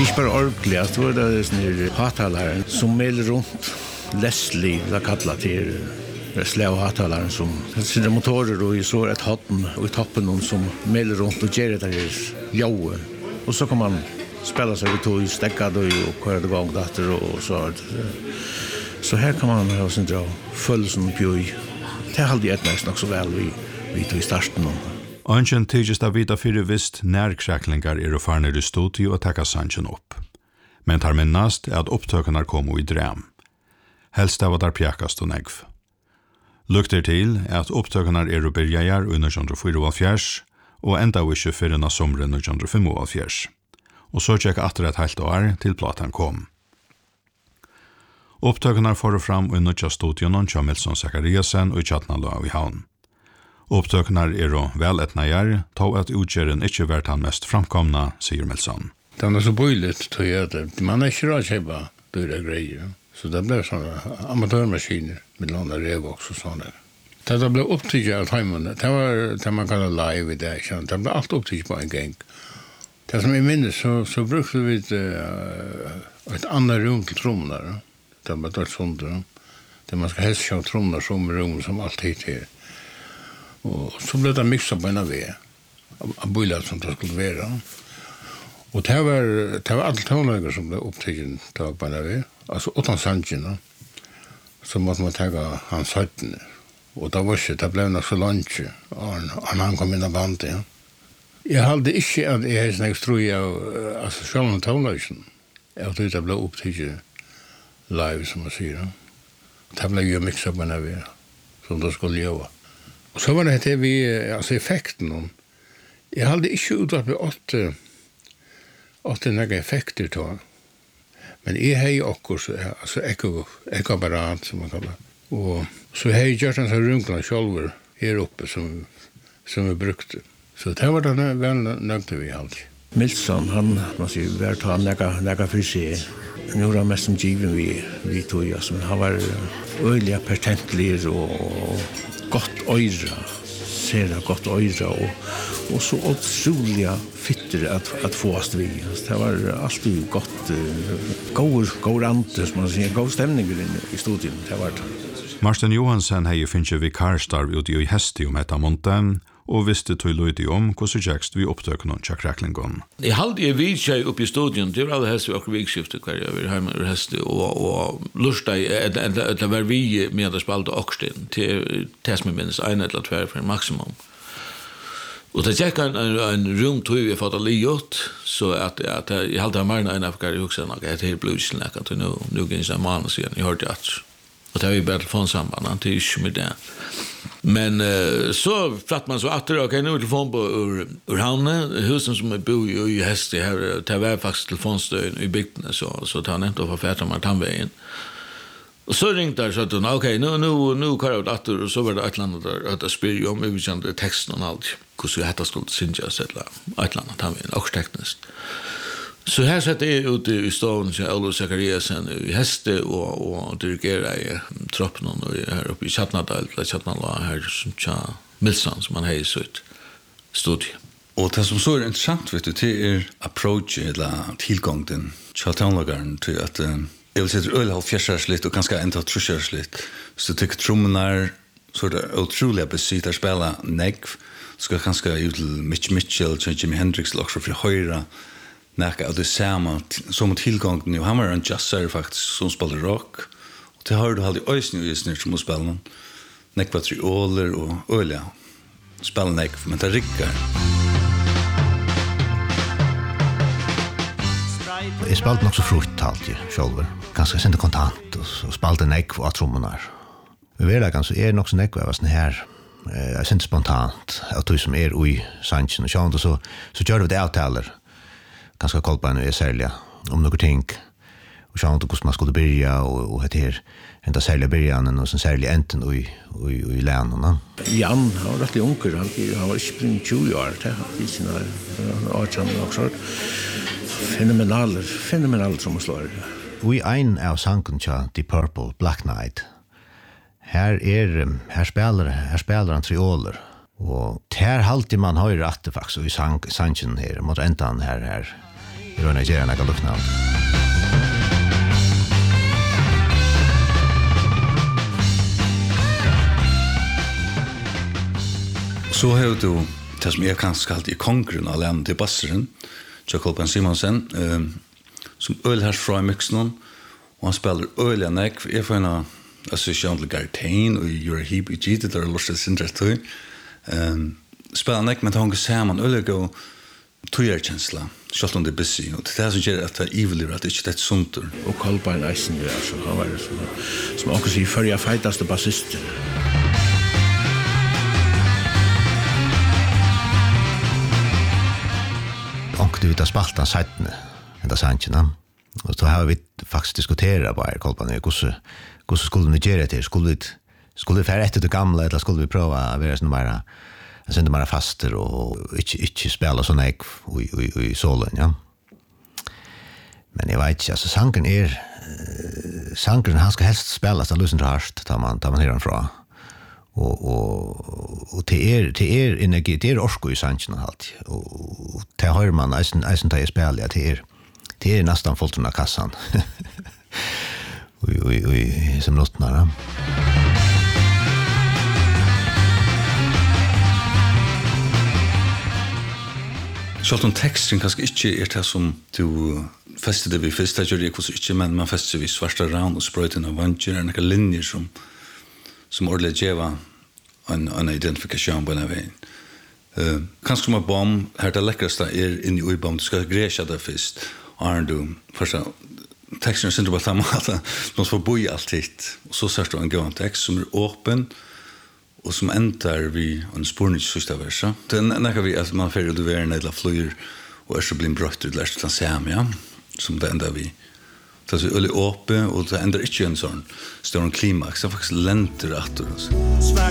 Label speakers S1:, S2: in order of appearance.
S1: inte bara ordentligt, då är det sån här hattalaren som mäler runt Leslie, det kallar till släv hattalaren som sina motorer och så ett hatten och i toppen som mäler runt och ger det där joe. Och så kan man spela sig vid tog, stäcka då och köra igång dator och så. Så här kan man ha sin dra full som pjoj. Det är aldrig ett nästan också väl vi tog i starten.
S2: Ønsken tidligst av vita fyrir vist nærkreklingar er å farne i studio og takka sannsjen opp. Men tar minnast er at opptøkene kom i drem. Helst av at der pjakast og negv. Lukter til er at opptøkene er å byrjajar under 1974 og enda ikke fyrir na sommeren 1975. Og så tjekk atter et helt år til platan kom. Opptøkene får fram i nødja studionen til Milson Zachariasen og i Tjatnalo i Havn. Opptøkene er å veletnager, tog at utgjøren ikke vært han mest framkomna, sier Milson.
S1: Det var så bøyligt, tror jeg, at man er ikke råd å kjøpe dyre greier. Så det ble sånne amatørmaskiner, med lånda Revox og sånne. Det ble opptøkket av timene, det var det man kallar live i det, det ble alt opptøkket på en gang. Det som jeg minnes, så brukte vi et annet rum til trommene, det ble dørt sånt, det man skal helst kjøpe trommene som rum som alltid til. Og så ble det mixat på en av ved, av bøylet som det skulle være. Og det var alle tonlager som ble opptøkket på en av ved, altså utan sannsjene, så måtte man ta hans høytene. Og det var ikke, det ble nok så langt, og han kom inn av bandet. Ja. Jeg hadde ikke at jeg hadde snakket tro av selv om tonlagen. Jeg tror det ble opptøkket live, som man sier. Det ble jo mixat på en av ved, som det skulle gjøre. Og så var det vi, altså effekten. Jeg hadde ikke utvalgt med åtte nægge effekter til. Men jeg har jo også, altså ekoapparat, som man kallar. Og så har jeg gjort en sånn runklene selv her oppe som vi brukte. Så det var det vel nøgte vi alltid. Milson, han måste ju väl ta näga för sig. Nu är det mest som given vi tog, alltså, men han var öliga patentlig och gott öra, ser gott öra och så otroliga fitter att få oss vi. Det var alltid gott, god ante, som man säger, god stämning i studion. Det var det.
S2: Marsten Johansen har ju finnst vikarstarv ute i Hesti om etta måneden, og visste tog løyde om hvordan kjekst vi opptøk noen kjekreklingon.
S3: Jeg halde jeg vid seg oppe i studion, det var alle heste og vikskiftet hver jeg var hjemme og heste, og lusta det var vi med å spalte oksten til som jeg minnes 1 eller 2 for maksimum. Og det gikk en rum tog vi fått av liot, så at jeg halde jeg mer enn afgare i huksen, at jeg blusen, at nå gynns en måned siden, jeg hørte at. Og det var jo bare telefonsamband, det er ikke med det. Men så platt man så atter, ok, nu er telefon på ur havne, husen som jeg bor i Hesti, det var faktisk telefonstøyen i bygdene, så det har nevnt å få fæta meg tannveien. Og så ringte jeg, så at hun, ok, nu karer jeg atter, og så var det et eller annet der, at jeg spyr jo om, jeg kjente teksten og alt, hvordan jeg hette skulle synges, eller et eller annet tannveien, også teknisk. Så här sätter jag ut i staden till Olof Zachariasen i Heste och dirigerar i troppen och här uppe i Tjatnadal, här som tja Milson som man har i sitt studie.
S4: Och det som så är intressant, vet du, till approach eller tillgången Tjatnadalagaren till att jag vill säga öl har fjärsligt och ganska inte truskärsligt. Så tycker trummorna så det otroliga besit att spela negv ska ganska ut till Mitchell, Jimi Hendrix också för höra näka av det samma som tillgången nu. Han var en jazzer faktiskt som spelar rock. Och det har du aldrig ösning och just nu som spelar någon. Näka patrioler och öliga. Spelar näka, men det rickar.
S5: Jag spelade också frukt alltid själv. Ganska sent kontant och spelade näka och trummorna. Vi vet att ganska är nog så näka var sån här. Jag sent spontant att du som är i sanchen och sånt så gör vi det avtaler. Ganska koll på en sälja om några ting och så inte hur man skulle börja och det här ända sälja början och sen sälja enten och i länen.
S1: Jan har rätt onkel, han var spring 20 år till sina archan också. Fenomenal som slår.
S5: Vi en av sanken till The Purple Black Knight. Här spelar han trioler. Och här alltid man har ju rätt faktiskt i sanchen här mot ändan här rör Nigeria när jag luknar.
S4: Så har du det som jag kan skalt i kongren av lämna till basseren, Jakob Simonsen, som öl här från mixen och han spelar öl jag näck. Jag får en association till Gartain och You're Heap i Gita där lustigt syndret till. Spelar näck men han kan säga man öl gå tøyerkjensla, selv om det busy. Og det som gjør at det er ivelig, at det ikke er sunter.
S6: Og Kolbein Eisen, så han var som også sier, før jeg feitaste bassister.
S5: Och du vet att spaltan sättne ända sanchen. Och så har vi faktiskt diskuterat bara Kolbein hur skulle ni göra det? Skulle vi färra efter det gamla eller skulle vi prova att vara sån bara sen de faster och inte spela såna i solen, ja. Men jag vet inte, alltså sanken han ska helst spelas av lusen harst tar man hör den från. Och det är energi, det är orsko i sanken allt. Och det hör man eisen tar i spel, ja, det är nästan fullt av kassan. Oj, som lottnar.
S4: Sjalt om teksten kanskje ikke det som du festet det vid først, det gjør det ikke, men man festet vid svarta ravn og sprøyten av vantjer, er noen linjer som ordentlig gjeva en identifikasjon på denne veien. Kanskje som er bom, her det lekkerste inni i bom, du skal gresja det først, og du først teksten er synder på samme måte, man får bo i alt hit, og så sørst du en gående tekst som åpen, og som endar vi en spårning i sista versa. Det er vi at man fyrir du være nedla flyr og så blir brøtt ut lærst til sam, ja, som det endar vi. Det er så øyelig åpe, og det endar ikke en sånn stor klimaks, det er faktisk lenter atter.
S7: Svær